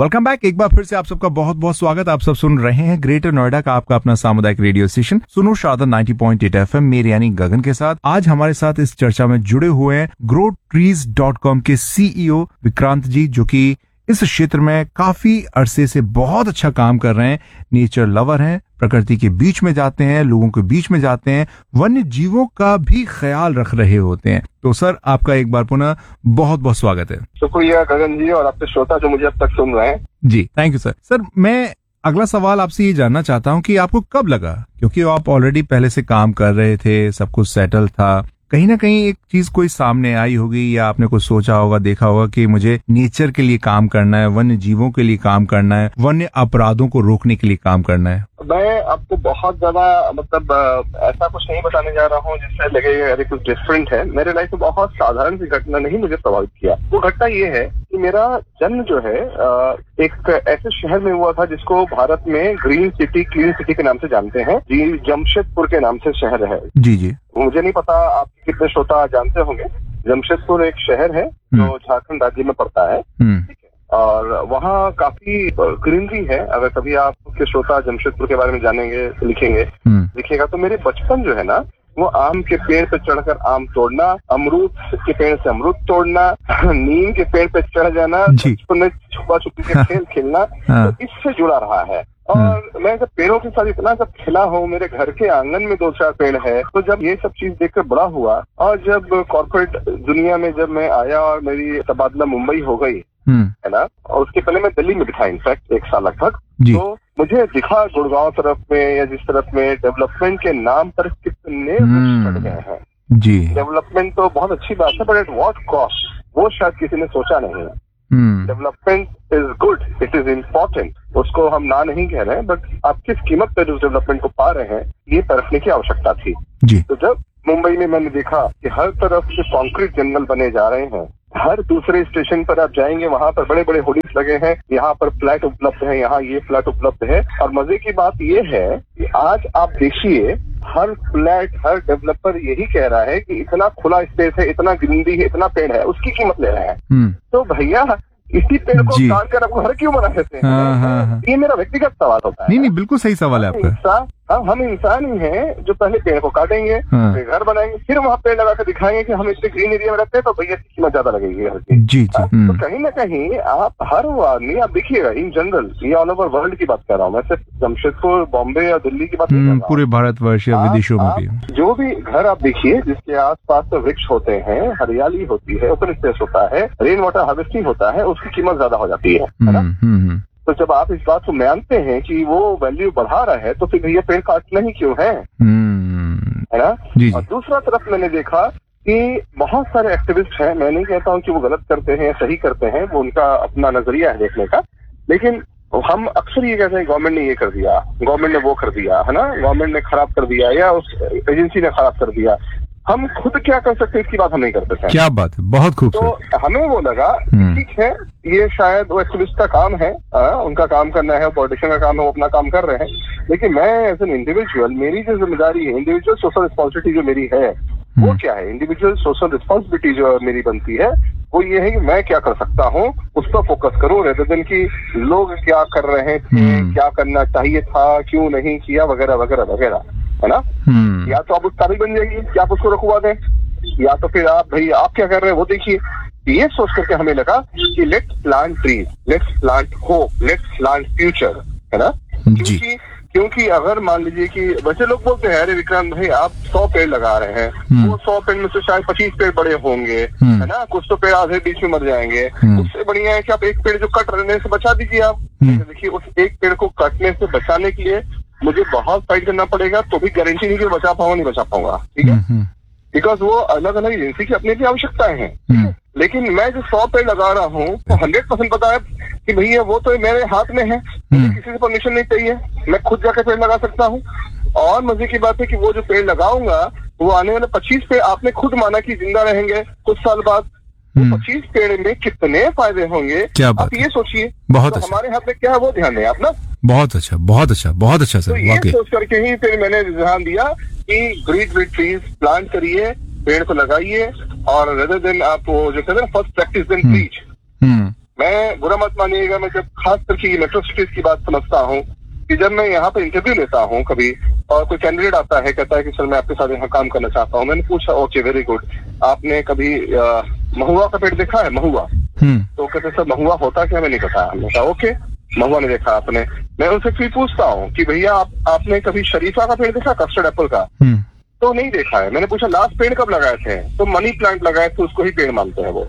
Welcome back. एक बार फिर से आप सबका बहुत बहुत स्वागत। आप सब सुन रहे हैं ग्रेटर नोएडा का आपका अपना सामुदायिक रेडियो स्टेशन सुनो शारदा 90.8 FM मेरे यानी गगन के साथ। आज हमारे साथ इस चर्चा में जुड़े हुए हैं growtrees.com के CEO विक्रांत जी, जो कि इस क्षेत्र में काफी अरसे से बहुत अच्छा काम कर रहे हैं। नेचर लवर हैं, प्रकृति के बीच में जाते हैं, लोगों के बीच में जाते हैं, वन्य जीवों का भी ख्याल रख रहे होते हैं। तो सर, आपका एक बार पुनः बहुत बहुत स्वागत है। शुक्रिया गगन जी और आपके श्रोता जो मुझे अब तक सुन रहे हैं। जी थैंक यू सर। सर, मैं अगला सवाल आपसे ये जानना चाहता हूँ कि आपको कब लगा, क्योंकि आप ऑलरेडी पहले से काम कर रहे थे, सब कुछ सेटल था, कहीं ना कहीं एक चीज कोई सामने आई होगी या आपने कुछ सोचा होगा, देखा होगा कि मुझे नेचर के लिए काम करना है, वन्य जीवों के लिए काम करना है, वन्य अपराधों को रोकने के लिए काम करना है। मैं आपको बहुत ज्यादा ऐसा कुछ नहीं बताने जा रहा हूँ जिससे लगे अरे कुछ डिफरेंट है। मेरे लाइफ में बहुत साधारण सी घटना नहीं मुझे प्रभावित किया। वो घटना ये है कि मेरा जन्म जो है एक ऐसे शहर में हुआ था जिसको भारत में ग्रीन सिटी, क्लीन सिटी के नाम से जानते हैं जी। जमशेदपुर के नाम से शहर है। जी जी। मुझे नहीं पता आपके कितने श्रोता जानते होंगे। जमशेदपुर एक शहर है जो झारखंड राज्य में पड़ता है, ठीक है, और वहाँ काफी ग्रीनरी है। अगर कभी आपके श्रोता जमशेदपुर के बारे में जानेंगे, लिखेगा तो मेरे बचपन जो है ना, वो आम के पेड़ पे चढ़कर आम तोड़ना, अमरूद के पेड़ से अमरूद तोड़ना, नीम के पेड़ पे चढ़ जाना, बचपन में छुपा छुपी के खेल खेलना, तो इससे जुड़ा रहा है। और मैं जब पेड़ों के साथ इतना जब खिला हूँ, मेरे घर के आंगन में 2-4 पेड़ है, तो जब ये सब चीज देखकर बड़ा हुआ और जब कॉर्पोरेट दुनिया में जब मैं आया और मेरी तबादला मुंबई हो गई, है ना, और उसके पहले मैं दिल्ली में भी था इनफैक्ट 1 साल लगभग, तो मुझे दिखा गुड़गांव तरफ में या जिस तरफ में डेवलपमेंट के नाम पर कितने वृक्ष कट गए हैं। जी, डेवलपमेंट तो बहुत अच्छी बात है, बट एट व्हाट कॉस्ट, वो शायद किसी ने सोचा नहीं है। Development is good, it is important, उसको हम ना नहीं कह रहे हैं, बट आप किस कीमत पर उस डेवलपमेंट को पा रहे हैं, ये परखने की आवश्यकता थी। जी। तो जब मुंबई में मैंने देखा कि हर तरफ से कंक्रीट जंगल बने जा रहे हैं, हर दूसरे स्टेशन पर आप जाएंगे वहां पर बड़े बड़े होर्डिंग्स लगे हैं, यहाँ पर फ्लैट उपलब्ध है, यहाँ ये फ्लैट उपलब्ध है। और मजे की बात ये है कि आज आप देखिए हर फ्लैट, हर डेवलपर यही कह रहा है कि इतना खुला स्पेस है, इतना ग्रीनरी है, इतना पेड़ है, उसकी कीमत ले रहे हैं। तो भैया इसी पेड़ को काट कर आपको घर क्यों बना देते हैं? ये मेरा व्यक्तिगत सवाल होता है। नहीं, बिल्कुल सही सवाल है आपका। हम इंसान ही हैं जो पहले पेड़ को काटेंगे, फिर घर बनाएंगे, फिर वहाँ पेड़ लगा कर दिखाएंगे कि हम इतने ग्रीन एरिया में रहते हैं, तो भैया की कीमत ज्यादा लगेगी घर की। जी। तो कहीं ना कहीं आप हर वो आदमी आप देखिएगा, इन जनरल, ये ऑल ओवर वर्ल्ड की बात कर रहा हूँ, मैं सिर्फ जमशेदपुर, बॉम्बे या दिल्ली की बात नहीं कर रहा हूँ, पूरे भारतवर्ष या विदेशों में भी जो भी घर आप देखिए जिसके आसपास तो वृक्ष होते हैं, हरियाली होती है, ओपन स्पेस होता है, रेन वाटर हार्वेस्टिंग होता है, उसकी कीमत ज्यादा हो जाती है ना। तो जब आप इस बात को मानते हैं कि वो वैल्यू बढ़ा रहा है, तो फिर भैया पेड़ काटना ही क्यों है ना। और दूसरा तरफ मैंने देखा कि बहुत सारे एक्टिविस्ट हैं, मैं नहीं कहता हूँ कि वो गलत करते हैं, सही करते हैं, वो उनका अपना नजरिया है देखने का, लेकिन हम अक्सर ये कहते हैं गवर्नमेंट ने ये कर दिया, गवर्नमेंट ने वो कर दिया, है ना, गवर्नमेंट ने खराब कर दिया या उस एजेंसी ने खराब कर दिया। हम खुद क्या कर सकते हैं इसकी बात हम नहीं करते थे। क्या बात है, बहुत खूबसूरत। तो हमें वो लगा ठीक है, ये शायद वो एक्टिविस्ट का काम है, उनका काम करना है, पॉलिटिशियन का काम है, वो अपना काम कर रहे हैं, लेकिन मैं एज एन इंडिविजुअल, मेरी जो जिम्मेदारी है, इंडिविजुअल सोशल रिस्पॉन्सिबिलिटी जो मेरी है, वो क्या है? इंडिविजुअल सोशल रिस्पॉन्सिबिलिटी जो मेरी बनती है वो ये है कि मैं क्या कर सकता हूँ उस पर फोकस करूँ, रेदर देन कि लोग क्या कर रहे थे, क्या करना चाहिए था, क्यों नहीं किया, वगैरह वगैरह वगैरह, है ना। या तो आप उस काबिल बन जाएगी कि आप उसको रुकवा दें, या तो फिर आप भाई आप क्या कर रहे हैं वो देखिए। ये सोच करके हमें लगा कि let's plant trees, let's plant hope, let's plant future, है ना। क्योंकि अगर मान लीजिए कि वैसे लोग बोलते हैं अरे विक्रांत भाई आप 100 पेड़ लगा रहे हैं, वो 100 पेड़ में से शायद 25 पेड़ बड़े होंगे, है ना, कुछ तो पेड़ आधे बीच में मर जाएंगे। उससे बढ़िया है कि आप एक पेड़ जो कट रहे से बचा दीजिए आप। देखिए उस एक पेड़ को कटने से बचाने के लिए मुझे बहुत फाइट करना पड़ेगा, तो भी गारंटी नहीं कि बचा पाऊंगा नहीं बचा पाऊंगा, ठीक है, बिकॉज वो अलग अलग एजेंसी की अपनी भी आवश्यकताएं हैं। लेकिन मैं जो 100 पेड़ लगा रहा हूँ तो 100% पता है कि भैया वो तो मेरे हाथ में है, मुझे किसी से परमिशन नहीं चाहिए, मैं खुद जाकर पेड़ लगा सकता हूँ। और मजे की बात है कि वो जो पेड़ लगाऊंगा वो आने वाले 25 पेड़ आपने खुद माना कि जिंदा रहेंगे कुछ साल बाद, तो 25 पेड़ में कितने फायदे होंगे आप ये सोचिए। बहुत तो हमारे हाथ में क्या है वो ध्यान दें आप ना। बहुत अच्छा, बहुत अच्छा, बहुत अच्छा सर। तो ये सोच करके ही फिर मैंने ध्यान दिया कि ग्रीट विद ट्रीज प्लांट करिए, पेड़ को लगाइए, और रेदर देन आप जो कहते हैं फर्स्ट प्रैक्टिस देन प्रीच, मैं बुरा मत मानिएगा, मैं जब खास करके मेट्रो सिटीज की बात समझता हूँ कि जब मैं यहाँ पर इंटरव्यू लेता हूँ कभी और कोई कैंडिडेट आता है कहता है कि सर मैं आपके साथ यहाँ काम करना चाहता हूँ, मैंने पूछा ओके वेरी गुड, आपने कभी महुआ का पेड़ देखा है? महुआ। तो कहते सर महुआ होता क्या, मैंने कहा हमने कहा ओके महुआ नहीं देखा आपने। मैं उनसे फिर पूछता हूँ कि भैया आपने कभी शरीफा का पेड़ देखा, कस्टर्ड एप्पल का? तो नहीं देखा है। मैंने पूछा लास्ट पेड़ कब लगाए थे? तो मनी प्लांट लगाए थे, उसको ही पेड़ मानते हैं वो।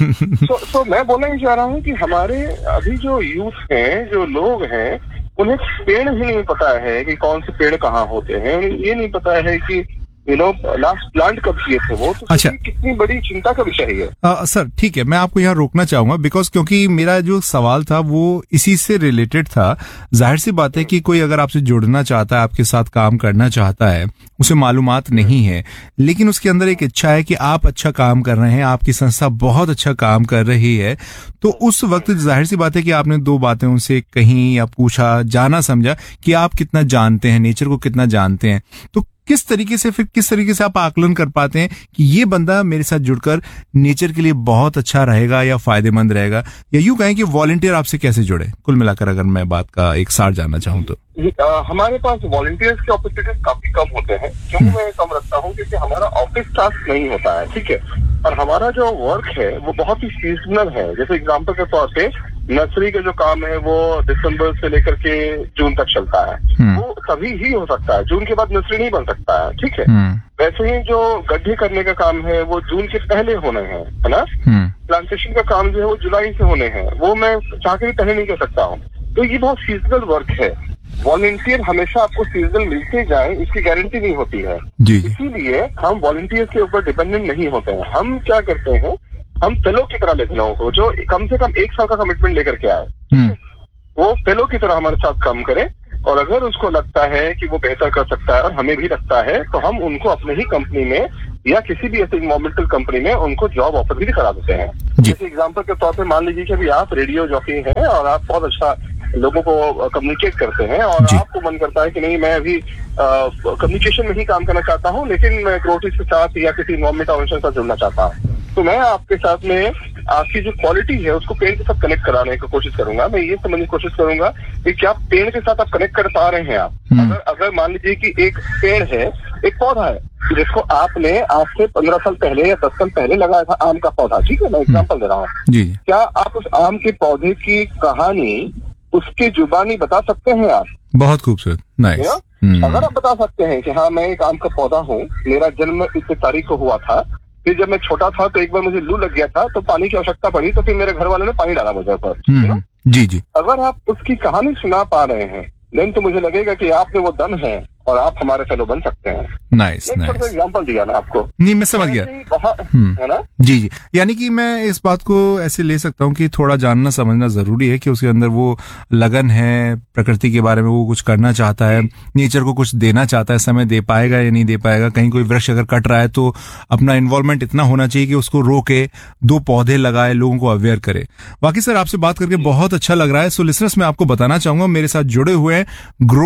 तो मैं बोलना ही चाह रहा हूँ कि हमारे अभी जो यूथ हैं, जो लोग हैं, उन्हें पेड़ ही नहीं पता है कि कौन से पेड़ कहाँ होते हैं, उन्हें ये नहीं पता है कि लास्ट प्लांट कब किए थे वो। तो अच्छा, कितनी बड़ी चिंता का विषय है। सर ठीक है, मैं आपको यहाँ रोकना चाहूंगा बिकॉज क्योंकि मेरा जो सवाल था वो इसी से रिलेटेड था। जाहिर सी बात है कि कोई अगर आपसे जुड़ना चाहता है, आपके साथ काम करना चाहता है, उसे मालूमात नहीं है, लेकिन उसके अंदर एक इच्छा है कि आप अच्छा काम कर रहे हैं, आपकी संस्था बहुत अच्छा काम कर रही है, तो उस वक्त जाहिर सी बात है कि आपने दो बातें उनसे कहीं या पूछा, जाना समझा कि आप कितना जानते हैं, नेचर को कितना जानते हैं। तो किस तरीके से आप आकलन कर पाते हैं कि ये बंदा मेरे साथ जुड़कर नेचर के लिए बहुत अच्छा रहेगा या फायदेमंद रहेगा, या यूं कहें कि वॉलंटियर आपसे कैसे जुड़े? कुल मिलाकर अगर मैं बात का एक सार जानना चाहूँ तो हमारे पास वॉलंटियर्स के अपॉर्चुनिटीज काफी कम होते हैं। क्यों मैं कम रखता हूँ? क्योंकि हमारा ऑफिस टास्क नहीं होता है, ठीक है, और हमारा जो वर्क है वो बहुत ही सीजनल है। जैसे एग्जाम्पल के तौर पे नर्सरी का जो काम है वो दिसंबर से लेकर के जून तक चलता है, वो तभी ही हो सकता है, जून के बाद नर्सरी नहीं बन सकता है, ठीक है। वैसे ही जो गड्ढे करने का काम है वो जून के पहले होने हैं, है ना। प्लांटेशन का काम जो है वो जुलाई से होने हैं, वो मैं चाह के भी पहले नहीं कर सकता हूँ। तो ये बहुत सीजनल वर्क है। वॉलंटियर हमेशा आपको सीजनल मिलते जाए इसकी गारंटी नहीं होती है, इसीलिए हम वॉलंटियर्स के ऊपर डिपेंडेंट नहीं होते हैं। हम क्या करते हैं, हम फेलो की तरह लेते लोगों को जो कम से कम 1 साल का कमिटमेंट लेकर के आए, वो फेलो की तरह हमारे साथ काम करे, और अगर उसको लगता है कि वो बेहतर कर सकता है और हमें भी लगता है तो हम उनको अपने ही कंपनी में या किसी भी ऐसे इन्वायरमेंटल कंपनी में उनको जॉब ऑफर भी करा देते हैं। जैसे एग्जांपल के तौर पे मान लीजिए कि अभी आप रेडियो जॉकी हैं और आप बहुत अच्छा लोगों को कम्युनिकेट करते हैं और आपको मन करता है कि नहीं मैं अभी कम्युनिकेशन में ही काम करना चाहता हूँ, लेकिन मैं ग्रोटीज के साथ या किसी इन्वायरमेंट ऑर्गेनाइजेशन के साथ जुड़ना चाहता हूँ, तो मैं आपके साथ में आपकी जो क्वालिटी है उसको पेड़ के साथ कनेक्ट कराने की कोशिश करूंगा। मैं ये समझने की कोशिश करूंगा कि क्या पेड़ के साथ आप कनेक्ट कर पा रहे हैं आप। अगर मान लीजिए कि एक पेड़ है, एक पौधा है जिसको आपने आज से 15 साल पहले या 10 साल पहले लगाया था, आम का पौधा, ठीक है, मैं एग्जाम्पल दे रहा हूँ। क्या आप उस आम के पौधे की कहानी उसकी जुबानी बता सकते हैं आप? बहुत खूबसूरत, नाइस। अगर आप बता सकते हैं कि हाँ मैं एक आम का पौधा हूँ, मेरा जन्म इस तारीख को हुआ था, फिर जब मैं छोटा था तो एक बार मुझे लू लग गया था तो पानी की आवश्यकता पड़ी, तो फिर मेरे घर वालों ने पानी डाला मुझे ऊपर। जी। अगर आप उसकी कहानी सुना पा रहे हैं देन तो मुझे लगेगा कि आप में वो दम है और आप हमारे फेलो बन सकते हैं। नाइस। एग्जाम्पल दिया ना आपको। नहीं, मैं समझ गया, है ना। जी। यानी कि मैं इस बात को ऐसे ले सकता हूँ कि थोड़ा जानना समझना जरूरी है कि उसके अंदर वो लगन है, प्रकृति के बारे में वो कुछ करना चाहता है, नेचर को कुछ देना चाहता है, समय दे पाएगा या नहीं दे पाएगा। कहीं कोई वृक्ष अगर कट रहा है तो अपना इन्वॉल्वमेंट इतना होना चाहिए कि उसको रोके, 2 पौधे लगाए, लोगों को अवेयर करे। बाकी सर आपसे बात करके बहुत अच्छा लग रहा है। सो लिसनर्स मैं आपको बताना चाहूंगा मेरे साथ जुड़े हुए हैं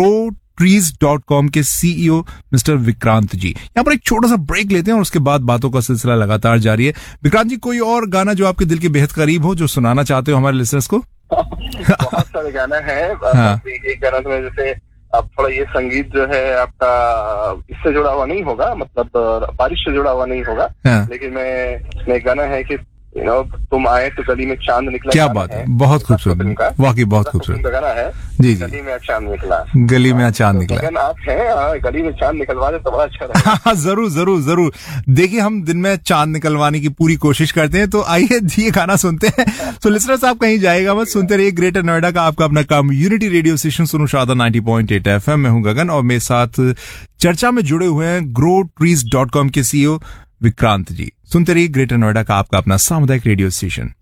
growtrees.com के सीईओ मिस्टर विक्रांत जी। यहाँ पर एक छोटा सा ब्रेक लेते हैं और उसके बाद बातों का सिलसिला लगातार जारी है। विक्रांत जी, कोई और गाना जो आपके दिल के बेहद करीब हो जो सुनाना चाहते हो हमारे लिसनर्स को? बहुत सारे गाना है। एक गाना तो जैसे अब थोड़ा ये संगीत जो है आपका इससे जुड़ा हुआ नहीं होगा, मतलब बारिश से जुड़ा हुआ नहीं होगा, लेकिन मैं एक गाना है कि तुम आए तो गली में चांद निकला। क्या बात है, बहुत खूबसूरत, वाकई बहुत खूबसूरत गाना है। जी। गली में चांद निकला, गली में चांद निकला। अगर आप हैं गली में चांद निकलवा दे तो बड़ा अच्छा रहेगा। जरूर। देखिए हम दिन में चांद निकलवाने की पूरी कोशिश करते हैं, तो आइए ये गाना सुनते हैं। तो लिसनर्स आप कहीं जाएगा मत, सुनते रहिए ग्रेटर नोएडा का आपका अपना कम्युनिटी रेडियो स्टेशन सुनो शारदा 90.8 FM। मैं हूं गगन और मेरे साथ चर्चा में जुड़े हुए हैं growtrees.com के सीईओ विक्रांत जी। सुनते रहिए ग्रेटर नोएडा का आपका अपना सामुदायिक रेडियो स्टेशन।